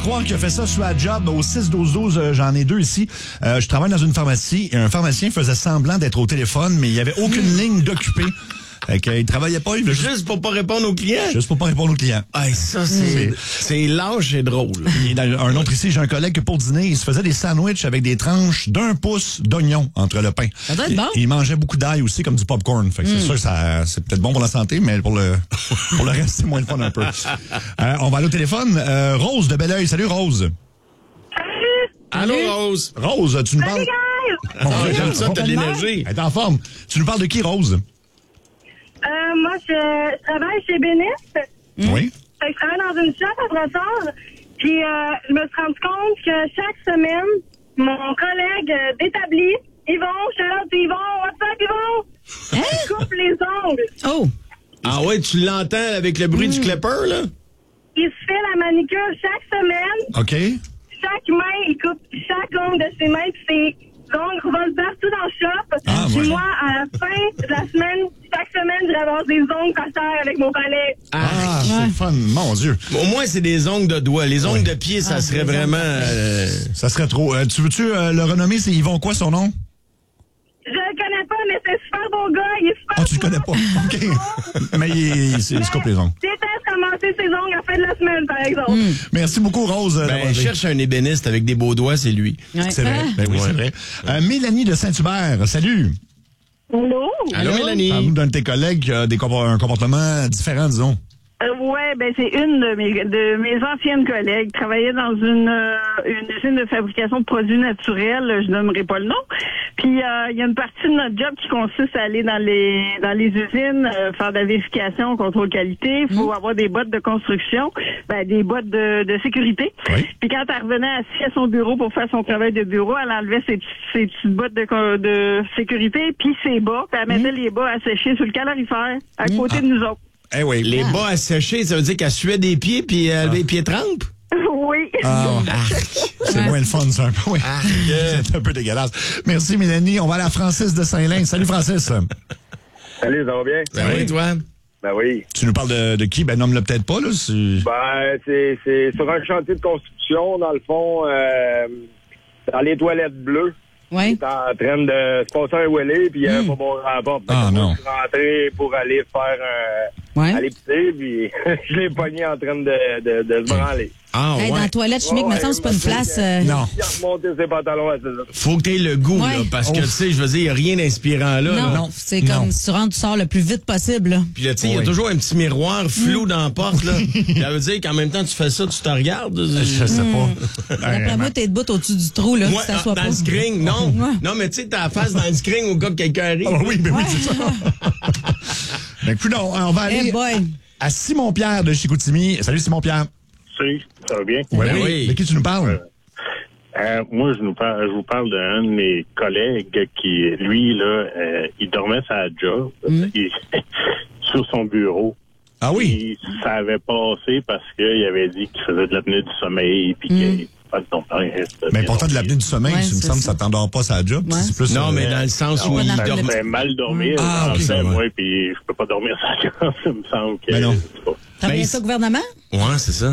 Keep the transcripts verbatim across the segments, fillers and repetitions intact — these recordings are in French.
croire qu'il a fait ça sur la job. Au six douze douze, euh, j'en ai deux ici. Euh, je travaille dans une pharmacie et un pharmacien faisait semblant d'être au téléphone, mais il n'y avait aucune mmh. ligne d'occupée. Fait qu'il travaillait pas. Il juste, juste pour pas répondre aux clients. Juste pour pas répondre aux clients. Ah, ça, c'est, c'est lâche et drôle. Il y a un autre ici, j'ai un collègue que pour dîner, il se faisait des sandwichs avec des tranches d'un pouce d'oignon entre le pain. Ça doit être bon. Il, il mangeait beaucoup d'ail aussi, comme du popcorn. Fait que mm. c'est sûr que ça, c'est peut-être bon pour la santé, mais pour le, pour le reste, c'est moins le fun un peu. Euh, on va aller au téléphone. Euh, Rose de Belleuil. Salut, Rose. Salut. Allô, Rose. Rose, tu nous Salut, parles... guys. Bon, oh, j'aime ça, t'as de l'énergie. Elle est en forme. Tu nous parles de qui, Rose? Euh, moi, je, je travaille chez Béniste. Mmh. Oui. Fait que je travaille dans une shop à Brossard. Puis, euh, je me suis rendu compte que chaque semaine, mon collègue euh, d'établi, Yvon, Charlotte, Yvon, what's up, Yvon? Hein? Il coupe les ongles. Oh! Ah ouais, tu l'entends avec le bruit mmh. du clipper, là? Il se fait la manicure chaque semaine. OK. Chaque main, il coupe chaque ongle de ses mains, puis c'est... Donc, on va se partout dans le shop. Ah, Puis ouais. moi, à la fin de la semaine, chaque semaine, je ramasse des ongles par terre avec mon balai. Ah, ah c'est ouais. fun. Mon Dieu. Au moins, c'est des ongles de doigts. Les ongles ouais. de pied, ça ah, serait vraiment... Euh... Ça serait trop. Euh, tu veux-tu euh, le renommer? C'est Yvon quoi, son nom? Je le connais pas, mais c'est super beau gars. Il est super Ah, tu le connais pas? OK. Mais il, il, il se coupe les ongles. Déteste ramasser ses ongles à la fin de la semaine, par exemple. Mm. Merci beaucoup, Rose. Ben, cherche un ébéniste avec des beaux doigts, c'est lui. Ouais. C'est vrai. Ben oui, ouais. c'est vrai. Euh, Mélanie de Saint-Hubert, salut. Allô? Allô, Mélanie. Parle-nous d'un de tes collègues qui a des compor- un comportement différent, disons. Euh, ouais, ben c'est une de mes de mes anciennes collègues. Travaillait dans une euh, une usine de fabrication de produits naturels. Je nommerai pas le nom. Puis euh, il y a une partie de notre job qui consiste à aller dans les dans les usines, euh, faire de la vérification, contrôle qualité. Il faut mmh. avoir des bottes de construction, ben des bottes de, de sécurité. Oui. Puis quand elle revenait assise à son bureau pour faire son travail de bureau, elle enlevait ses, ses petites bottes de, de sécurité, puis ses bas, puis elle mettait mmh. les bas à sécher sur le calorifère à mmh. côté ah. de nous autres. Eh oui. Les ah. bas à sécher, ça veut dire qu'elle suait des pieds puis elle avait ah. les pieds trempes? Oui. Ah. C'est moins le fun, ça, un peu. Oui. Ah. C'est un peu dégueulasse. Merci, Mélanie. On va aller à Francis de Saint-Lin. Salut, Francis. Salut, ça va bien? Ben oui, toi? Ben oui. Tu nous parles de, de qui? Ben, nomme-le peut-être pas, là. C'est... Ben, c'est, c'est sur un chantier de construction, dans le fond, euh, dans les toilettes bleues. Oui. Il est en train de se passer un wellé, puis il n'y a mm. pas bon rapport. Ah, non. Je suis rentré pour aller faire un... Ouais. aller pisser, puis je l'ai pogné en train de, de, de se branler. Ah, hey, ouais. Dans la toilette chimique, ouais, me semble que c'est pas une place... Euh... Non. Il a remonté ses pantalons à ses autres. Faut que tu aies le goût, ouais. là, parce que, oh. tu sais, je veux dire, il n'y a rien d'inspirant là. Non, là. non. C'est comme non. si tu rentres, tu sors le plus vite possible. Là. Puis là, tu sais, il oui. y a toujours un petit miroir flou mm. dans la porte, là. Ça veut dire qu'en même temps, tu fais ça, tu te regardes. Je sais mm. pas. D'après moi, t'es debout au-dessus du trou, là. Moi, si ça soit dans pas. le screen, non. Ouais. Non, mais tu sais, t'as la face dans le screen au cas que quelqu'un arrive. Ah oui, mais oui, c'est ça. Ben, puis non, on va aller hey boy. à Simon-Pierre de Chicoutimi. Salut, Simon-Pierre. Salut, ça va bien? Oui, ben oui. oui. De qui tu nous parles? Euh, euh, moi, je, nous parle, je vous parle d'un de mes collègues qui, lui, là, euh, il dormait sa job mm. il, sur son bureau. Ah oui? Et ça avait passé parce qu'il avait dit qu'il faisait de l'apnée du sommeil puis mm. qu'il pas de ton père. Mais pourtant, de l'apnée du sommeil, ouais, il me semble que ça t'endort pas sa job. Ouais. C'est plus, non, euh, mais dans le sens non, où il ça dort. me fait mal dormir. Ah, ok, fait, ouais. moi, puis je peux pas dormir sa job. Ça me semble que... Mais non. T'as bien ça au gouvernement? Ouais, c'est ça.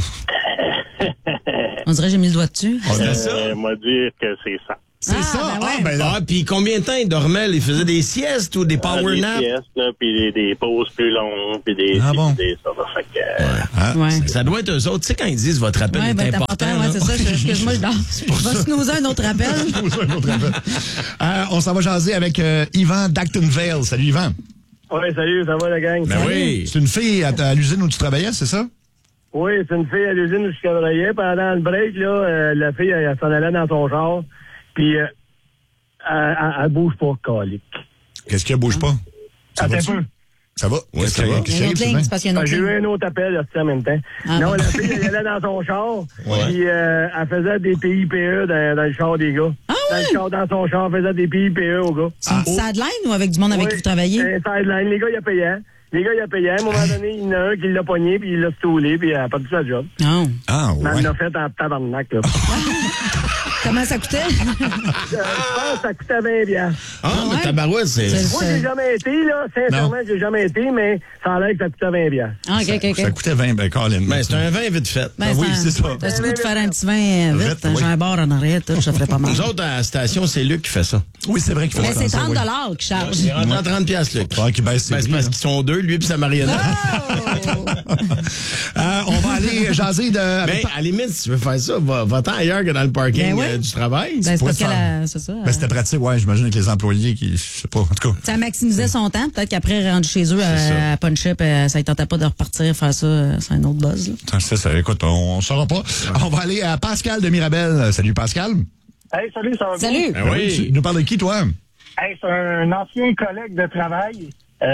On dirait que j'ai mis le doigt dessus. C'est euh, ça? Moi dire que c'est ça. C'est ah, ça? Ben ouais. Ah, ben là. Ah, puis combien de temps il dormait? Il faisait des siestes ou des power ah, des naps? siestes, là, puis des, des pauses plus longues, puis des... Ah bon? Des, ça, fait que, euh, Ouais. Ah, Ouais. Ça doit être eux autres. Tu sais, quand ils disent votre appel Ouais, est ben, important. important, ouais, c'est ça. Excuse-moi, je dors. Je vais snoozer un autre appel. un autre appel. euh, on s'en va jaser avec euh, Yvan d'Actonville. Salut, Yvan. Ouais, salut, ça va, la gang? Ben oui. C'est une fille à, à l'usine où tu travaillais, c'est ça? Oui, c'est une fille à l'usine où je travaillais. Pendant le break, là, euh, la fille, elle, elle s'en allait dans son char, puis euh, elle, elle, elle bouge pas, calique. Qu'est-ce qu'elle bouge pas? Ça Attends va-tu? un peu. Ça va? Oui, Qu'est-ce ça qu'il y a? va. Qu'est-ce Il y a qu'il y une a, autre ligne, c'est parce qu'il y a une Ah, autre j'ai eu ligne. un autre appel là, en même temps. Ah, non, bon. la fille, elle allait dans son char, Ouais. puis euh, elle faisait des P I P E dans, dans le char des gars. Ah dans, ouais? le char, dans son char, elle faisait des P I P E aux gars. C'est une sideline ou avec du monde avec Oui, qui vous travaillez? c'est un sideline. Les gars, ils payaient. Les gars, il a payé. À un moment donné, il y en a un qui l'a pogné, puis il l'a stoulé, puis il a perdu sa job. Non. Ah, Mais ouais. il l'a fait en tabarnak, là. Comment ça coûtait? Euh, Je pense que ça coûtait vingt piastres. Ah, Ah, mais ouais? tabarouette, c'est... C'est- Moi, j'ai jamais été, là. Sincèrement, Non. j'ai jamais été, mais ça a l'air que ça coûtait vingt piastres. Ah, OK, OK, OK. Ça coûtait vingt, ben, Colin. Ben, c'est un vin vite fait. Ben, oui, c'est ça. T'as-tu goût de faire un petit vin euh, vite? Vite, oui. J'ai un bar en arrière, tout, ça ferait pas mal. Nous autres, à la station, c'est Luc qui fait ça. Oui, c'est vrai qu'il faut Mais faire c'est ça, trente oui. dollars qu'il charge. Il rentre à trente piastres, Luc. Faudrait qu'il baisse ses Ben, c'est prix, parce là. qu'ils sont deux, lui et sa marionnette. Euh, on va aller jaser de... avec- Ben, à la limite, si tu veux faire ça, va- va-t'en ailleurs que dans le parking Ben oui. euh, du travail. Ben, c'est pourrais parce qu'elle faire. a... C'est ça. Ben, c'était pratique, ouais, j'imagine, avec les employés qui, je sais pas, en tout cas. Ça maximisait son temps. Peut-être qu'après, rendu chez eux, à, à punch up, euh, ça ne tentait pas de repartir faire ça. euh, C'est un autre buzz. Là. Attends, c'est ça, écoute, on, on saura pas. On va aller à Pascal de Mirabel. Salut, Pascal. Hey, salut, ça va bien? Salut! Ben oui. Tu nous parles de qui, toi? Hey, c'est un ancien collègue de travail,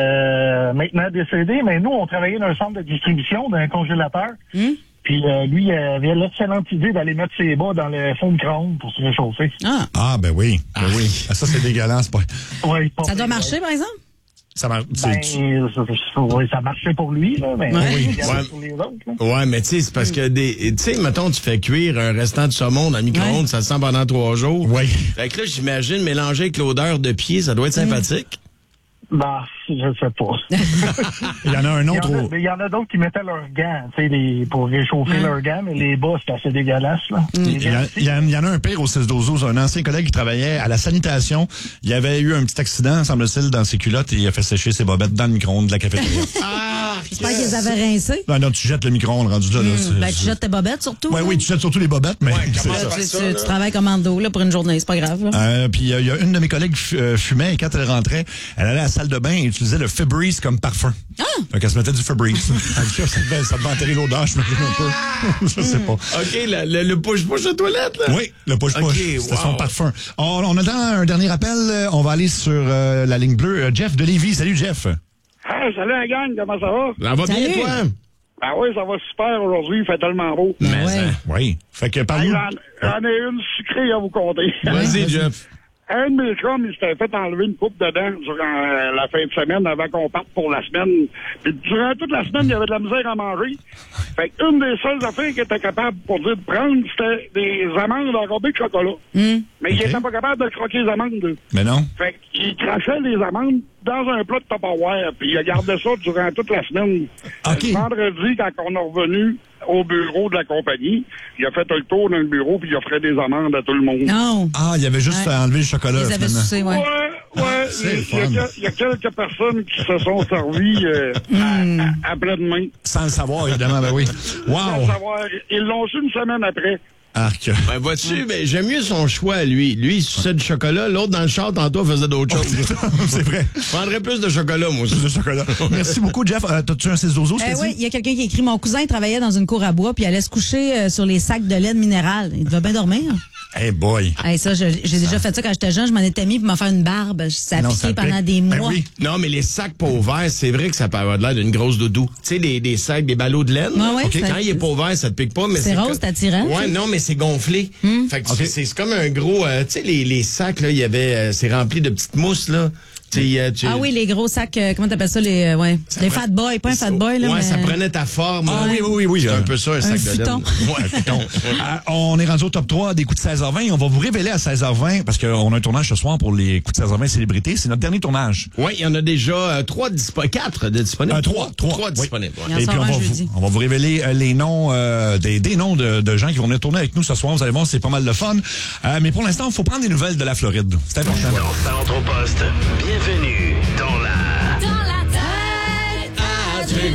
euh, maintenant décédé, mais nous, on travaillait dans un centre de distribution d'un congélateur. Hum? Puis euh, lui, il avait l'excellente idée d'aller mettre ses bas dans le fond de micro-ondes pour se réchauffer. Ah, Ah, ben oui. Ben oui. Ah, ça, c'est dégueulasse. Pas... Ouais, pas ça doit pire, marcher, par exemple? Ça marche. Ben, c'est- ça, ça- ouais, ça marchait pour lui, là, mais Ouais. il y en a Ouais. pour les autres. Là. Ouais, mais tu sais, c'est parce que des. Tu sais, mettons, tu fais cuire un restant de saumon dans le micro-ondes, Ouais. ça se sent pendant trois jours. Oui. Fait que là, j'imagine, mélanger avec l'odeur de pied, ça doit être sympathique. Bah, je sais pas. Il y en a un Il y autre en a, au... mais il y en a d'autres qui mettaient leurs gants, tu sais, les, pour réchauffer leurs gants, mais les bas, c'est assez dégueulasse, là. Les Il y, en- gants, il y en- il y en a un pire au six douze, un ancien collègue qui travaillait à la sanitation. Il avait eu un petit accident, semble-t-il, dans ses culottes et il a fait sécher ses bobettes dans le micro-ondes de la cafétéria. Ah! J'espère qu'ils les avaient rincés. non, non, tu jettes le micro-ondes rendu là. là c'est- Ben, tu c'est- jettes tes bobettes, surtout. Ouais, là. oui, tu jettes surtout les bobettes, mais c'est comment ça. ça? Tu, ça, tu- là. tu travailles commando là, pour une journée, c'est pas grave. Là. Euh, puis euh, il y a une de mes collègues fu- euh, fumait et quand elle rentrait, elle allait à la salle de bain et utilisait le Febreze comme parfum. Ah! Fait qu'elle se mettait du Febreze. Elle dit, ça devait, ça devait enterrer l'odeur, je me dis un peu. Je sais pas. OK, le, le, le push-push de toilette, là. Oui, le push-push. Ok, C'était wow. son parfum. On, on attend un dernier appel. Euh, On va aller sur euh, la ligne bleue. Euh, Jeff de Lévis. Salut, Jeff. Hey, salut la gang, comment ça va? Ça va bien, Salut. toi? Ben oui, ça va super aujourd'hui, il fait tellement beau. Mais ouais. ça. Oui. Fait que Hey, parle-nous. J'en j'en ai une sucrée à vous compter. Vas-y, Jeff. Un de mes chums, il s'était fait enlever une coupe de dents durant euh, la fin de semaine avant qu'on parte pour la semaine. Puis durant toute la semaine, il y avait de la misère à manger. Fait qu'une des seules affaires qu'il était capable pour dire de prendre, c'était des amandes enrobées de chocolat. Mais il Ok. était pas capable de croquer les amandes. Mais non. Fait qu'il crachait les amandes dans un plat de Tupperware, puis il a gardé ça durant toute la semaine. Ok. Le vendredi, quand on est revenu au bureau de la compagnie, il a fait un tour dans le bureau, puis il offrait des amandes à tout le monde. Non. Ah, il y avait juste Ouais. à enlever le chocolat. Ils avaient finalement. sucé, ouais. Ouais, ouais. c'est Il y, a, fun. quel- il y a quelques personnes qui se sont servies euh, à, à, à pleine main. Sans le savoir, évidemment, ben oui. Sans Wow. savoir, ils l'ont su une semaine après. Arc. Ben, vois-tu, ben, j'aime mieux son choix, lui. Lui, il suçait du chocolat. L'autre, dans le char, tantôt, faisait d'autres choses. C'est vrai. Je prendrais plus de chocolat, moi aussi. Le chocolat. Merci beaucoup, Jeff. Euh, T'as-tu un six douze, je Eh t'ai oui, dit? il y a quelqu'un qui écrit mon cousin travaillait dans une cour à bois puis il allait se coucher euh, sur les sacs de laine minérale. Il devait bien dormir. Hey boy. Hey, ça, je- j'ai déjà fait ça quand j'étais jeune. Je m'en étais mis pour m'en faire une barbe. Ça a Non, piqué ça pendant pique. des Ben mois. oui. Non, mais les sacs pas ouverts, c'est vrai que ça peut avoir l'air d'une grosse doudou. Tu sais, des, des sacs, des ballots de laine. Ouais, ouais, OK, ça- quand il est pas ouvert, ça te pique pas, mais C'est c'est. rose, comme- c'est attirant, Ouais, tu sais. non, mais c'est gonflé. Fait que tu- OK. c'est c'est comme un gros. euh, tu sais, les, les sacs, là, il y avait. euh, c'est rempli de petites mousses, là. Tu sais, euh, tu- Ah oui, les gros sacs, euh, comment t'appelles ça, les, euh, ouais, les fat boys, pas un fat boy, là, Ouais, mais... ça prenait ta forme. Ah là. oui, oui, oui, oui. C'est euh, un peu ça, un sac de futon. laine. Ouais, futon. Euh, on est rendu au top trois des coups de seize heures vingt. On va vous révéler à seize heures vingt parce qu'on a un tournage ce soir pour les coups de seize heures vingt célébrités. C'est notre dernier tournage. Oui, il y en a déjà euh, trois dispo- quatre de disponibles. Euh, trois, trois. Trois Oui. disponibles. ouais. Il y en Et puis sort on un va, jeudi. vous, on va vous révéler euh, les noms euh, des, des noms de, de gens qui vont venir tourner avec nous ce soir. Vous allez voir, c'est pas mal de fun. Euh, mais pour l'instant, il faut prendre des nouvelles de la Floride. C'est important. Centre au poste. Bienvenue dans la... Dans la tête à Trudel.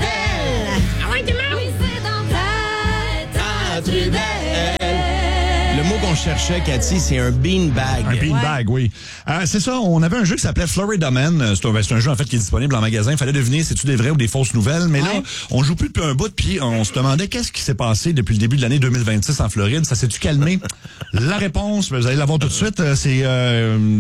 Ah ouais, demain? Oui, c'est dans tête à Trudel. Le mot qu'on cherchait, Cathy, c'est un beanbag. Un beanbag, oui. Euh, c'est ça, on avait un jeu qui s'appelait Florida Man. Euh, C'est un, ben, c'est un jeu en fait qui est disponible en magasin. Il fallait deviner si c'est-tu des vraies ou des fausses nouvelles. Mais là, Ouais. on joue plus depuis un bout, puis on se demandait qu'est-ce qui s'est passé depuis le début de l'année deux mille vingt-six en Floride. Ça s'est-tu calmé? La réponse, ben, vous allez l'avoir tout de suite, euh, c'est euh,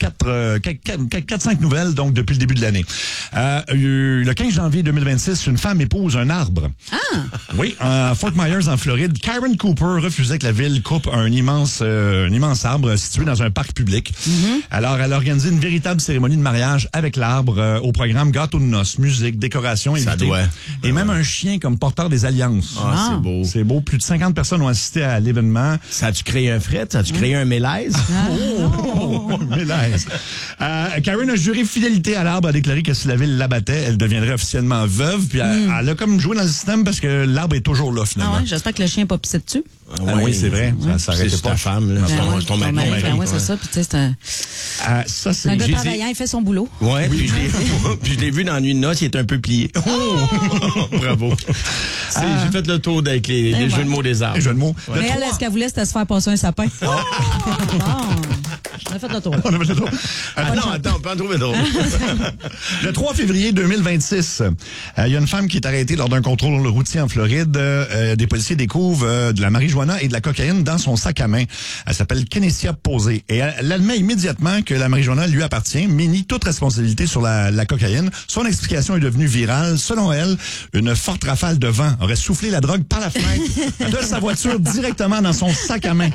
quatre cinq nouvelles donc depuis le début de l'année. Euh, euh, le quinze janvier deux mille vingt-six, une femme épouse un arbre. Ah! Oui, à Fort Myers en Floride, Karen Cooper refusait que la ville coupe un un immense, euh, un immense arbre situé dans un parc public. Mm-hmm. Alors, elle a organisé une véritable cérémonie de mariage avec l'arbre euh, au programme gâteau de noces, musique, décoration, Ça invité. doit. Et même un chien comme porteur des alliances. Ah, ah. c'est beau. C'est beau. Plus de cinquante personnes ont assisté à l'événement. Ça a-tu créé un fret? Ça a-tu créé un mélaise? Ah, Oh, mélaise. Euh, Karen a juré fidélité à l'arbre, a déclaré que si la ville l'abattait, elle deviendrait officiellement veuve. Puis elle, Mm. elle a comme joué dans le système parce que l'arbre est toujours là, finalement. Ah ouais, j'espère que le chien n'a pas pissé dessus. Ah oui, c'est vrai. Ça s'arrêtait C'est pas. ta femme, là. Ben C'est ton- ouais, c'est ton mari. ben mari, ouais, ouais. c'est ça. Puis tu sais, c'est un, Ah, ça, c'est un c'est... gars j'ai- travaillant, il fait son boulot. Ouais, puis je l'ai puis je l'ai vu dans Nuit de noces, il est un peu plié. Bravo. C'est- J'ai fait le tour avec les, les Eh jeux ben. de mots des arbres. Les jeux de mots. Le Mais elle, trois- ce qu'elle voulait, c'était se faire passer un sapin. Bon. On a fait le tour. Là. On a fait le tour. Ah non, attends, on peut en trouver d'autres. Le trois février deux mille vingt-six, il euh, y a une femme qui est arrêtée lors d'un contrôle routier en Floride. Euh, des policiers découvrent euh, de la marijuana et de la cocaïne dans son sac à main. Elle s'appelle Kenesia Posé. Et elle, elle admet immédiatement que la marijuana lui appartient, mais nie toute responsabilité sur la, la cocaïne. Son explication est devenue virale. Selon elle, une forte rafale de vent aurait soufflé la drogue par la fenêtre de sa voiture directement dans son sac à main.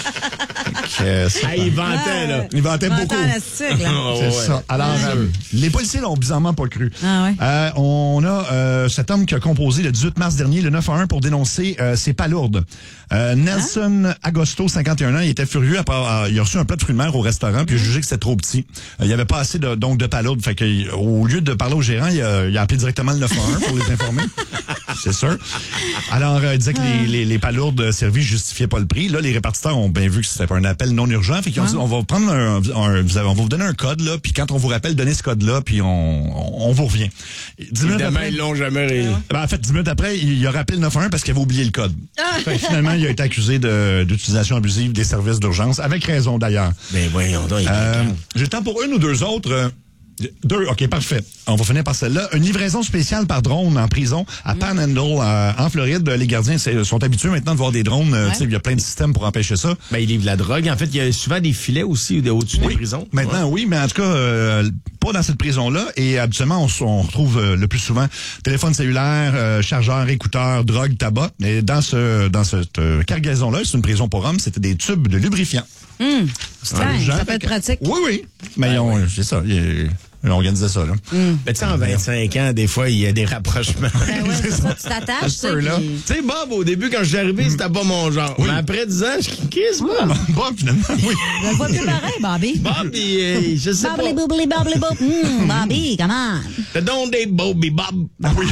Que ça- Ah, il vantait, là. Il vantait Vantait beaucoup. en lastique, là. Oh, C'est ouais. ça. Alors, euh, les policiers l'ont bizarrement pas cru. Ah ouais. Euh, on a euh, cet homme qui a composé le dix-huit mars dernier le neuf un un pour dénoncer euh, ses palourdes. Euh, Nelson Agosto, cinquante et un ans, il était furieux. Après, euh, il a reçu un plat de fruits de mer au restaurant, puis il a jugé que c'était trop petit. Euh, il n'y avait pas assez de, donc de palourdes. Fait que, il- au lieu de parler au gérant, il a, il a appelé directement le neuf un un pour les informer. C'est sûr. Alors, euh, il disait que les, les, les palourdes servies justifiaient pas le prix. Là, les répartiteurs ont bien vu que c'était un appel non urgent. Fait qu'ils ont dit, on va prendre un, un- vous avez- on va vous donner un code, là, puis quand on vous rappelle, donnez ce code-là, puis on, on, on vous revient. Dix minutes Évidemment, après, ils l'ont jamais ré... ben, en fait, dix minutes après, il, il a rappelé le neuf un un parce qu'il avait oublié le code. Fait que finalement, il a été accusé de, d'utilisation abusive des services d'urgence, avec raison d'ailleurs. Ben voyons donc, il est Euh, calme. J'ai le temps pour une ou deux autres. euh, Deux, OK, parfait. On va finir par celle-là. Une livraison spéciale par drone en prison à Panhandle, euh, en Floride. Les gardiens c'est- sont habitués maintenant de voir des drones. Euh, Ouais. tu sais, il y a plein de systèmes pour empêcher ça. Ben, il livre la drogue. En fait, il y a souvent des filets aussi de- au-dessus des prisons. Maintenant, oui, mais en tout cas, euh, pas dans cette prison-là. Et habituellement, on, s- on retrouve euh, le plus souvent téléphone cellulaire, euh, chargeur, écouteurs, drogue, tabac. Mais dans ce dans cette euh, cargaison-là, c'est une prison pour hommes, c'était des tubes de lubrifiant. Hum. C'était Ouais, urgent, ça peut fait être que- pratique. Oui, oui. Mais on, c'est ça. il- on organisait ça, là. Ben, tu sais, en vingt-cinq ans, des fois, il y a des rapprochements. Ben ouais, c'est ça, tu t'attaches, tu sais, là. puis- Tu sais, Bob, au début, quand je suis arrivé, c'était pas mon genre. Mais après dix ans, je kiss Bob. Bon, finalement, oui. Je le vois plus pareil, Bobby. Bob, il, euh, je sais Bobbly pas. boobly bobbly boop. Hum, Bobby, come on. Le don des Bobby Bob. Oui.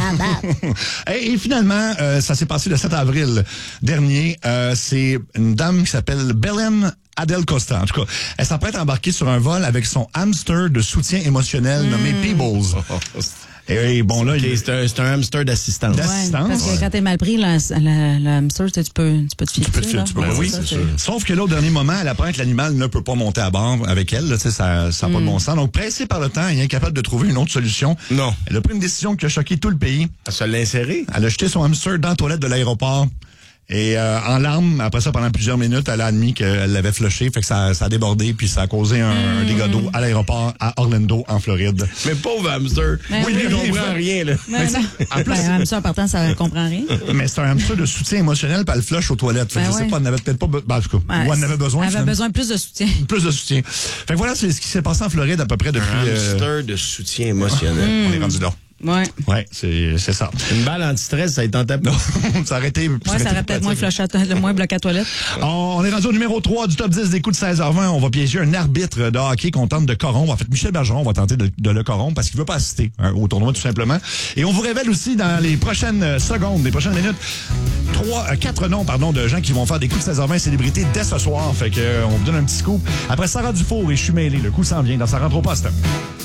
Et, et finalement, euh, ça s'est passé le sept avril dernier. Euh, c'est une dame qui s'appelle Belen Adel Costa. En tout cas, elle s'apprête à embarquer sur un vol avec son hamster de soutien émotionnel nommé Peebles. Et, et bon, là, Ok, il c'est un, c'est un hamster d'assistance. D'ass- Ouais, Assistance. parce que quand t'es mal pris, le, le, le hamster, tu sais, tu peux, tu peux te fier Tu peux te dessus, fier, là. tu peux, Ouais, oui, ça, c'est sûr. Sauf que là, au dernier moment, elle apprend que l'animal ne peut pas monter à bord avec elle. Là, tu sais, ça n'a pas de bon sens. Donc, pressée par le temps et incapable de trouver une autre solution, Non. elle a pris une décision qui a choqué tout le pays. À se l'insérer. Elle a jeté son hamster dans la toilette de l'aéroport. Et euh, en larmes, après ça, pendant plusieurs minutes, elle a admis qu'elle l'avait flushé, fait que ça, ça a débordé, puis ça a causé un, un dégât d'eau à l'aéroport à Orlando, en Floride. Mais pauvre hamster. Ben oui, oui. il comprend rien, là. Mais non. En plus, Ben, un hamster, en partant, ça comprend rien. mais c'est un hamster de soutien émotionnel, puis elle flush aux toilettes. Fait que Ben je sais ouais. pas, elle n'avait peut-être pas... be- Ben, en tout cas, Ouais, ou elle en avait besoin. Elle avait finalement. besoin de plus de soutien. Plus de soutien. Fait que voilà, c'est ce qui s'est passé en Floride à peu près depuis... euh, Hamster de soutien émotionnel. on est rendu là. Ouais. Ouais, c'est c'est ça. Une balle anti-stress, ça est en tape. ça aurait été... Ouais, ça aurait peut-être moins flush à to- le moins bloqué à toilette. On, on est rendu au numéro trois du top dix des coups de seize heures vingt. On va piéger un arbitre de hockey qu'on tente de corrompre. En fait, Michel Bergeron va tenter de, de le corrompre parce qu'il veut pas assister hein, au tournoi, tout simplement. Et on vous révèle aussi dans les prochaines secondes, les prochaines minutes, trois, euh, quatre noms, pardon, de gens qui vont faire des coups de seize heures vingt célébrités dès ce soir. Fait que, euh, on vous donne un petit scoop. Après Sarah Dufour et Je suis mêlé, le coup s'en vient dans Sa rentre au poste.